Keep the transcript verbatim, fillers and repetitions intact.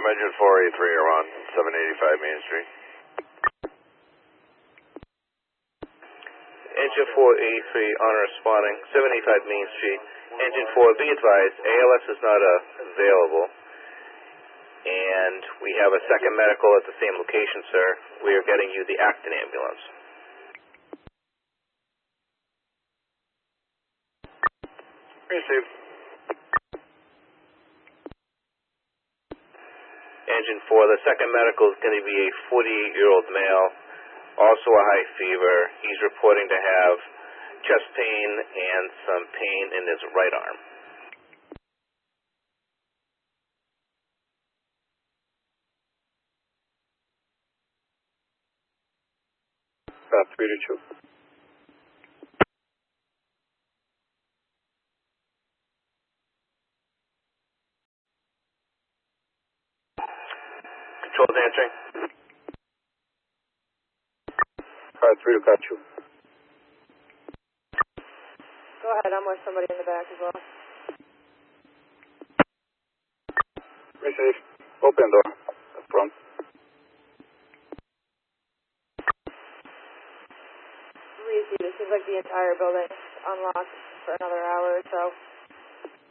engine four eighty-three, you're on seven eighty-five Main Street. Engine four eighty-three, honor responding, seven eighty-five Main Street. Engine four, be advised, A L S is not uh, available. And we have a second medical at the same location, sir. We are getting you the Acton ambulance. Received. Engine four, the second medical is going to be a forty-eight-year-old male, also a high fever. He's reporting to have chest pain and some pain in his right arm. About three to two. Control's answering. Car three to got you. Go ahead, I'm with somebody in the back as well. Received. Open door. Up front. Received. It seems like the entire building is unlocked for another hour or so.